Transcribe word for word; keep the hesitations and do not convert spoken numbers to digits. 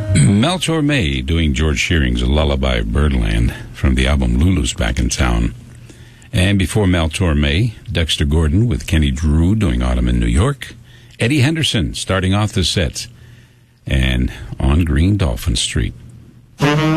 Mel Torme doing George Shearing's Lullaby of Birdland from the album Lulu's Back in Town. And before Mel Torme, Dexter Gordon with Kenny Drew doing Autumn in New York. Eddie Henderson starting off the set. And On Green Dolphin Street.